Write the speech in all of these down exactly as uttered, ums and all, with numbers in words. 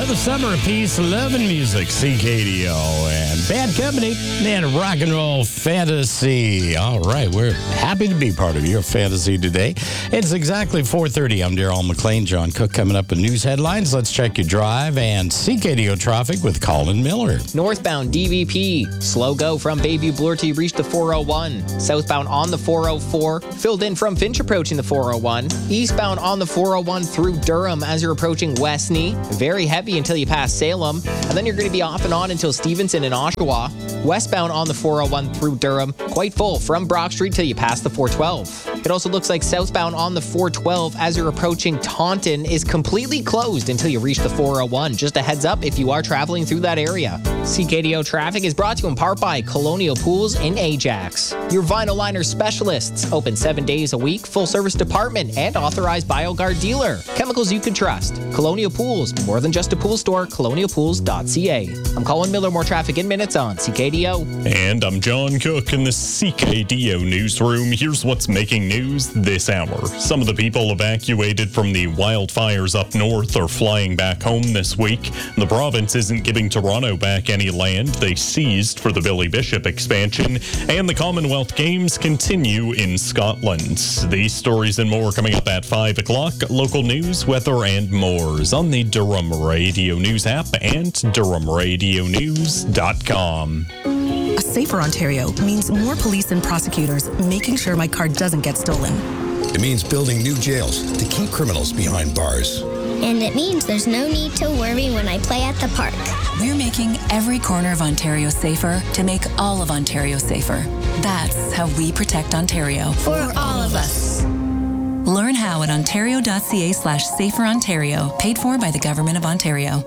the summer of peace, love, and music. C K D O and Bad Company and Rock and Roll Fantasy. All right, we're happy to be part of your fantasy today. It's exactly four thirty. I'm Darryl McLean. John Cook coming up with news headlines. Let's check your drive and C K D O traffic with Colin Miller. Northbound D V P. Slow go from Bayview Bloor till you reach the four oh one. Southbound on the four oh four. Filled in from Finch approaching the four oh one. Eastbound on the four oh one through Durham as you're approaching Westney. Very heavy until you pass Salem. And then you're going to be off and on until Stevenson and Oshawa. Westbound on the four oh one through Durham. Quite full from Brock Street till you pass the four twelve. It also looks like southbound on the four twelve as you're approaching Taunton is completely closed until you reach the four oh one. Just a heads up if you are traveling through that area. C K D O traffic is brought to you in part by Colonial Pools in Ajax. Your vinyl liner specialists. Open seven days a week. Full service department and authorized BioGuard dealer. Chemicals you can trust. Colonial Pools. More than just a pool store. colonial pools dot c a. I'm Colin Miller. More traffic in minutes on C K D O. And I'm John Cook in the C K D O newsroom. Here's what's making news this hour. Some of the people evacuated from the wildfires up north are flying back home this week. The province isn't giving Toronto back any land they seized for the Billy Bishop expansion, and the Commonwealth Games continue in Scotland. These stories and more coming up at five o'clock. Local news, weather, and more is on the Durham Radio News app and durham radio news dot com. A safer Ontario means more police and prosecutors making sure my car doesn't get stolen. It means building new jails to keep criminals behind bars. And it means there's no need to worry when I play at the park. We're making every corner of Ontario safer to make all of Ontario safer. That's how we protect Ontario. For all of us. Learn how at ontario.ca slash safer Ontario. Paid for by the Government of Ontario.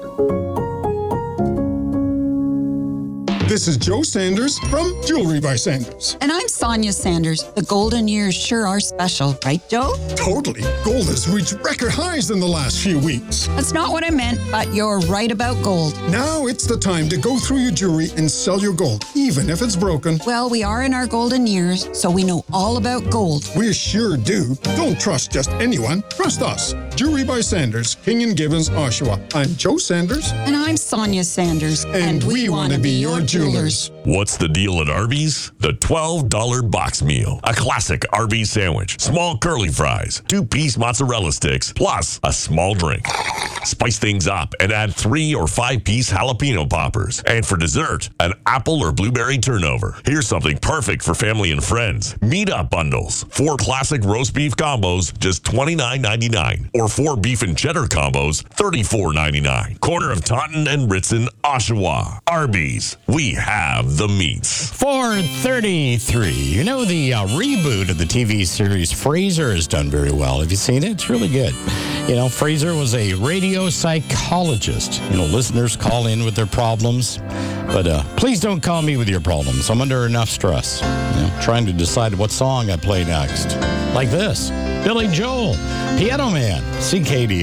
This is Joe Sanders from Jewelry by Sanders. And I'm Sonia Sanders. The golden years sure are special, right, Joe? Totally. Gold has reached record highs in the last few weeks. That's not what I meant, but you're right about gold. Now it's the time to go through your jewelry and sell your gold, even if it's broken. Well, we are in our golden years, so we know all about gold. We sure do. Don't trust just anyone. Trust us. Jewelry by Sanders, King and Gibbons, Oshawa. I'm Joe Sanders. And I'm Sonia Sanders. And, and we, we want to be your jewelers. What's the deal at Arby's? The twelve dollars box meal. A classic Arby's sandwich. Small curly fries, two-piece mozzarella sticks, plus a small drink. Spice things up and add three or five-piece jalapeno poppers. And for dessert, an apple or blueberry turnover. Here's something perfect for family and friends. Meat-up bundles. Four classic roast beef combos, just twenty-nine ninety-nine. Or four beef and cheddar combos, thirty-four ninety-nine. Corner of Taunton and Ritson, Oshawa. Arby's. We have the meats. four thirty-three. You know, the uh, reboot of the T V series Frasier has done very well. Have you seen it? It's really good. You know, Frasier was a radio psychologist. You know, listeners call in with their problems. But uh, please don't call me with your problems. I'm under enough stress. You know, trying to decide what song I play next. Like this. Billy Joel, Piano Man, C K D O.